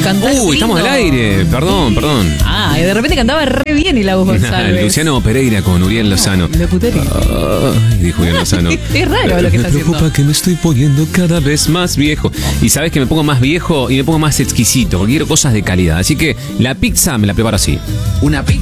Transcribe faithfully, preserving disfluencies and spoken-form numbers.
cantar. Uy, estamos al lindo. aire. Perdón, perdón. Ah, y de repente cantaba re bien y la voz González. Luciano Pereira con Uriel Lozano. Locutorio. Ay, dijo Uriel Lozano. Es raro lo que está Me preocupa haciendo. que me estoy poniendo cada vez más viejo. Y sabes que me pongo más viejo y me pongo más exquisito. Porque quiero cosas de calidad. Así que la pizza me la preparo así. Una pizza.